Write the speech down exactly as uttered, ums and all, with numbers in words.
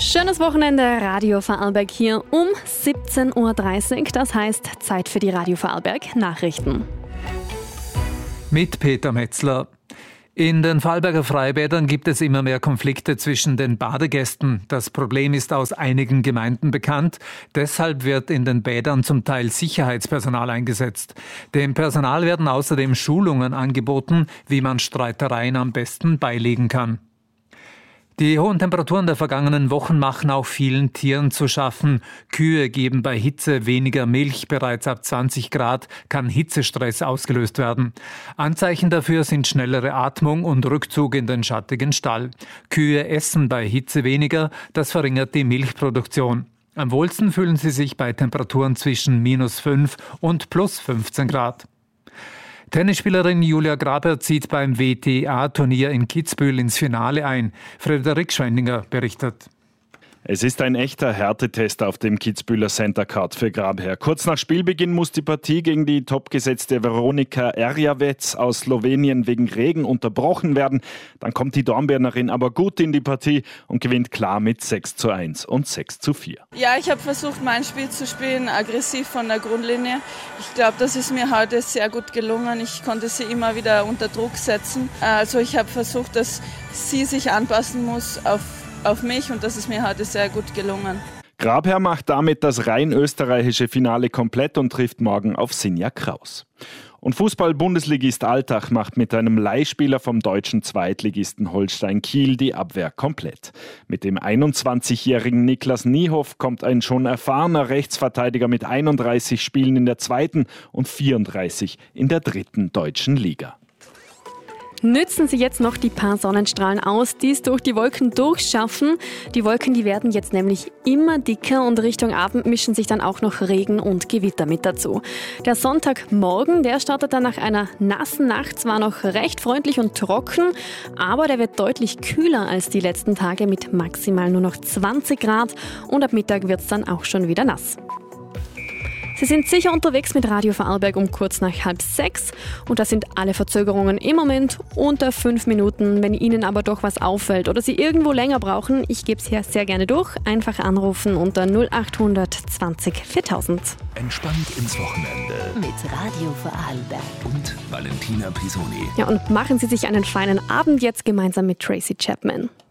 Schönes Wochenende, Radio Vorarlberg hier um siebzehn Uhr dreißig. Das heißt, Zeit für die Radio Vorarlberg Nachrichten. Mit Peter Metzler. In den Vorarlberger Freibädern gibt es immer mehr Konflikte zwischen den Badegästen. Das Problem ist aus einigen Gemeinden bekannt. Deshalb wird in den Bädern zum Teil Sicherheitspersonal eingesetzt. Dem Personal werden außerdem Schulungen angeboten, wie man Streitereien am besten beilegen kann. Die hohen Temperaturen der vergangenen Wochen machen auch vielen Tieren zu schaffen. Kühe geben bei Hitze weniger Milch. Bereits ab zwanzig Grad kann Hitzestress ausgelöst werden. Anzeichen dafür sind schnellere Atmung und Rückzug in den schattigen Stall. Kühe essen bei Hitze weniger. Das verringert die Milchproduktion. Am wohlsten fühlen sie sich bei Temperaturen zwischen minus fünf und plus fünfzehn Grad. Tennisspielerin Julia Graber zieht beim W T A-Turnier in Kitzbühel ins Finale ein. Frederik Schwendinger berichtet. Es ist ein echter Härtetest auf dem Kitzbüheler Center Court für Grabherr. Kurz nach Spielbeginn muss die Partie gegen die topgesetzte Veronika Erjavec aus Slowenien wegen Regen unterbrochen werden. Dann kommt die Dornbirnerin aber gut in die Partie und gewinnt klar mit sechs zu eins und sechs zu vier. Ja, ich habe versucht, mein Spiel zu spielen, aggressiv von der Grundlinie. Ich glaube, das ist mir heute sehr gut gelungen. Ich konnte sie immer wieder unter Druck setzen. Also ich habe versucht, dass sie sich anpassen muss auf auf mich und das ist mir heute sehr gut gelungen. Grabherr macht damit das rein österreichische Finale komplett und trifft morgen auf Sinja Kraus. Und Fußball-Bundesligist Altach macht mit einem Leihspieler vom deutschen Zweitligisten Holstein Kiel die Abwehr komplett. Mit dem einundzwanzigjährigen Niklas Niehoff kommt ein schon erfahrener Rechtsverteidiger mit einunddreißig Spielen in der zweiten und vierunddreißig in der dritten deutschen Liga. Nützen Sie jetzt noch die paar Sonnenstrahlen aus, die es durch die Wolken durchschaffen. Die Wolken, die werden jetzt nämlich immer dicker und Richtung Abend mischen sich dann auch noch Regen und Gewitter mit dazu. Der Sonntagmorgen, der startet dann nach einer nassen Nacht zwar noch recht freundlich und trocken, aber der wird deutlich kühler als die letzten Tage mit maximal nur noch zwanzig Grad und ab Mittag wird es dann auch schon wieder nass. Sie sind sicher unterwegs mit Radio Vorarlberg um kurz nach halb sechs und da sind alle Verzögerungen im Moment unter fünf Minuten. Wenn Ihnen aber doch was auffällt oder Sie irgendwo länger brauchen, ich gebe es hier sehr gerne durch. Einfach anrufen unter null acht hundert zwanzig viertausend. Entspannt ins Wochenende mit Radio Vorarlberg und Valentina Pisoni. Ja, und machen Sie sich einen feinen Abend jetzt gemeinsam mit Tracy Chapman.